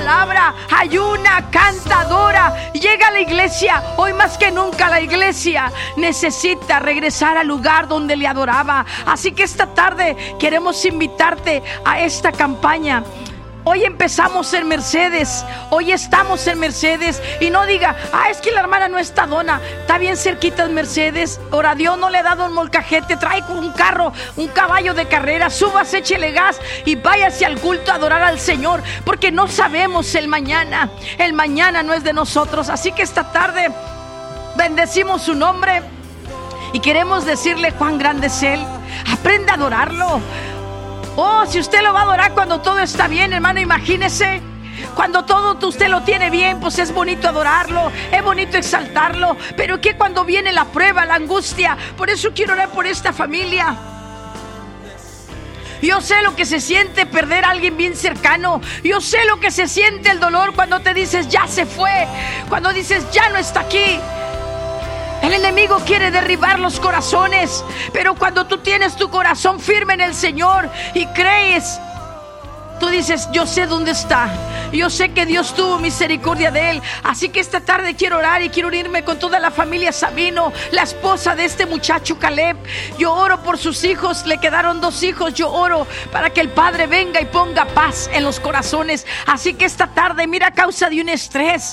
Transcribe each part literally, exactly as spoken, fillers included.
palabra, ayuna, canta, adora. Llega a la iglesia. Hoy más que nunca la iglesia necesita regresar al lugar donde le adoraba. Así que esta tarde queremos invitarte a esta campaña. Hoy empezamos en Mercedes, hoy estamos en Mercedes. Y no diga, ah, es que la hermana no está dona. Está bien cerquita en Mercedes. Ora, Dios no le ha dado un molcajete. Trae un carro, un caballo de carrera. Súbase, échele gas y váyase al culto a adorar al Señor, porque no sabemos el mañana. El mañana no es de nosotros. Así que esta tarde bendecimos su nombre y queremos decirle cuán grande es Él. Aprenda a adorarlo. Oh, si usted lo va a adorar cuando todo está bien, hermano, imagínese. Cuando todo usted lo tiene bien, pues es bonito adorarlo, es bonito exaltarlo. Pero que cuando viene la prueba, la angustia. Por eso quiero orar por esta familia. Yo sé lo que se siente perder a alguien bien cercano. Yo sé lo que se siente el dolor cuando te dices ya se fue, cuando dices ya no está aquí. El enemigo quiere derribar los corazones, pero cuando tú tienes tu corazón firme en el Señor y crees, tú dices, yo sé dónde está. Yo sé que Dios tuvo misericordia de él. Así que esta tarde quiero orar y quiero unirme con toda la familia Sabino, la esposa de este muchacho Caleb. Yo oro por sus hijos, le quedaron dos hijos. Yo oro para que el Padre venga y ponga paz en los corazones. Así que esta tarde, mira, a causa de un estrés,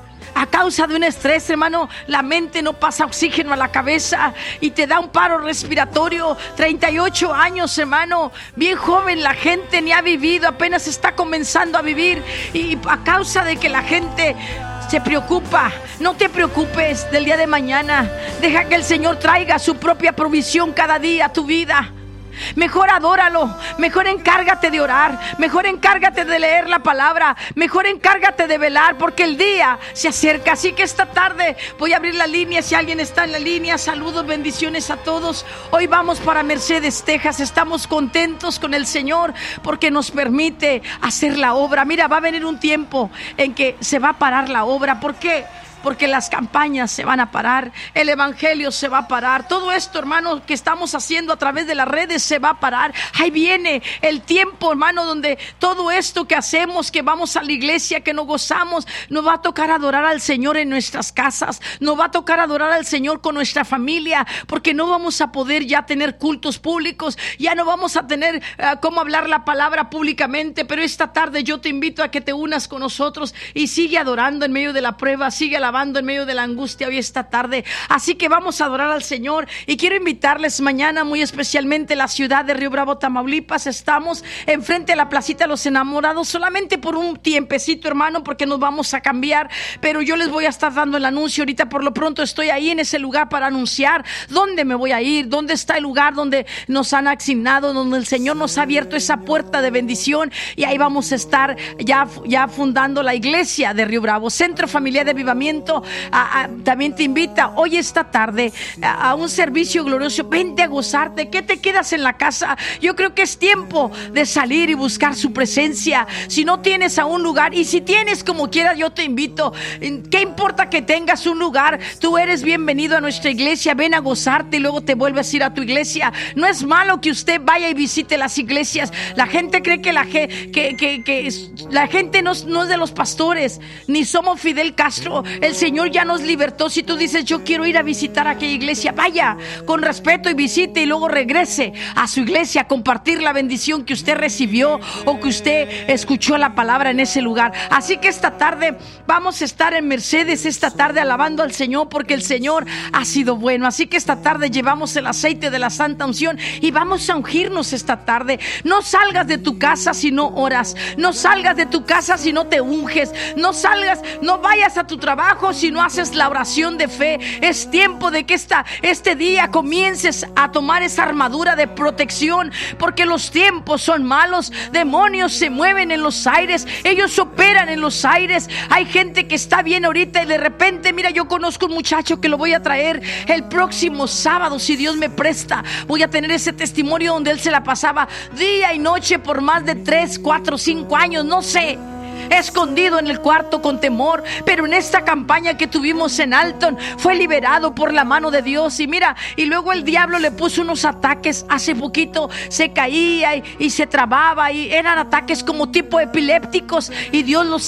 a causa de un estrés, hermano, la mente no pasa oxígeno a la cabeza y te da un paro respiratorio. Treinta y ocho años, hermano, bien joven, la gente ni ha vivido, apenas está comenzando a vivir. Y a causa de que la gente se preocupa, no te preocupes del día de mañana. Deja que el Señor traiga su propia provisión cada día a tu vida. Mejor adóralo, mejor encárgate de orar, mejor encárgate de leer la palabra, mejor encárgate de velar, porque el día se acerca. Así que esta tarde voy a abrir la línea. Si alguien está en la línea, saludos, bendiciones a todos. Hoy vamos para Mercedes, Texas. Estamos contentos con el Señor porque nos permite hacer la obra. Mira, va a venir un tiempo en que se va a parar la obra. ¿Por qué? Porque las campañas se van a parar, el evangelio se va a parar, todo esto, hermano, que estamos haciendo a través de las redes se va a parar. Ahí viene el tiempo, hermano, donde todo esto que hacemos, que vamos a la iglesia, que nos gozamos, nos va a tocar adorar al Señor en nuestras casas, nos va a tocar adorar al Señor con nuestra familia, porque no vamos a poder ya tener cultos públicos, ya no vamos a tener uh, cómo hablar la palabra públicamente. Pero esta tarde yo te invito a que te unas con nosotros y sigue adorando en medio de la prueba, sigue alabando en medio de la angustia hoy esta tarde. Así que vamos a adorar al Señor y quiero invitarles mañana, muy especialmente la ciudad de Río Bravo, Tamaulipas. Estamos enfrente de la placita de los enamorados, solamente por un tiempecito, hermano, porque nos vamos a cambiar, pero yo les voy a estar dando el anuncio ahorita. Por lo pronto estoy ahí en ese lugar para anunciar dónde me voy a ir, dónde está el lugar donde nos han asignado, donde el Señor nos ha abierto esa puerta de bendición, y ahí vamos a estar ya, ya fundando la iglesia de Río Bravo, Centro Familiar de Avivamiento. A, a, también te invita hoy esta tarde a, a un servicio glorioso. Vente a gozarte. ¿Qué te quedas en la casa? Yo creo que es tiempo de salir y buscar su presencia. Si no tienes a un lugar, y si tienes, como quieras, yo te invito. ¿Qué importa que tengas un lugar? Tú eres bienvenido a nuestra iglesia. Ven a gozarte y luego te vuelves a ir a tu iglesia. No es malo que usted vaya y visite las iglesias. La gente cree que la, que, que, que, que la gente no, no es de los pastores, ni somos Fidel Castro. El Señor ya nos libertó. Si tú dices yo quiero ir a visitar aquella iglesia, vaya con respeto y visite, y luego regrese a su iglesia a compartir la bendición que usted recibió o que usted escuchó la palabra en ese lugar. Así que esta tarde vamos a estar en Mercedes, esta tarde alabando al Señor, porque el Señor ha sido bueno. Así que esta tarde llevamos el aceite de la santa unción y vamos a ungirnos esta tarde. No salgas de tu casa si no oras, no salgas de tu casa si no te unges, no salgas, no vayas a tu trabajo si no haces la oración de fe. Es tiempo de que esta, este día comiences a tomar esa armadura de protección, porque los tiempos son malos. Demonios se mueven en los aires, ellos operan en los aires. Hay gente que está bien ahorita y de repente, mira, yo conozco un muchacho que lo voy a traer el próximo sábado, si Dios me presta. Voy a tener ese testimonio donde él se la pasaba día y noche por más de tres, cuatro, cinco años, no sé, escondido en el cuarto con temor, pero en esta campaña que tuvimos en Alton fue liberado por la mano de Dios. Y mira, y luego el diablo le puso unos ataques. Hace poquito se caía y, y se trababa, y eran ataques como tipo epilépticos, y Dios los